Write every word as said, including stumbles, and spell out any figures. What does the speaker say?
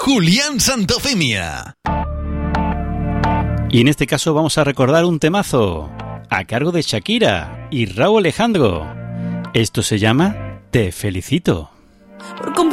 Julián Santofimia. Y en este caso vamos a recordar un temazo a cargo de Shakira y Rauw Alejandro. Esto se llama Te Felicito. Por